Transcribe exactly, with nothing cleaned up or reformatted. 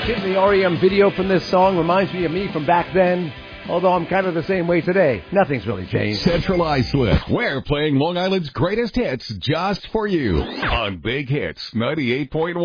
Kid in the R E M video from this song reminds me of me from back then. Although I'm kind of the same way today. Nothing's really changed. Centralized Swift. We're playing Long Island's greatest hits just for you on Big Hits ninety-eight point one.